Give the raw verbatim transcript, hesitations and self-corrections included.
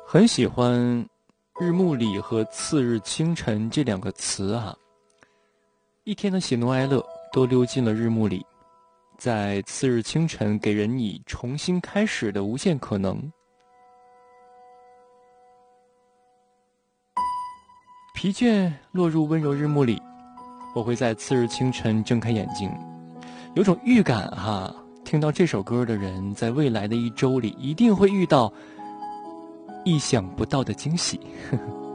很喜欢日暮里和次日清晨这两个词啊，一天的喜怒哀乐都溜进了日暮里，在次日清晨给人以重新开始的无限可能。疲倦落入温柔日暮里，我会在次日清晨睁开眼睛，有种预感哈，听到这首歌的人在未来的一周里一定会遇到意想不到的惊喜。